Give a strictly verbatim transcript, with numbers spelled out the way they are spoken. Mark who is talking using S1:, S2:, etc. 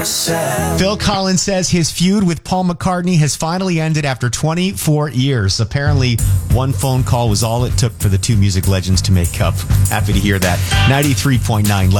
S1: Phil Collins says his feud with Paul McCartney has finally ended after twenty-four years. Apparently, one phone call was all it took for the two music legends to make up. Happy to hear that. ninety-three point nine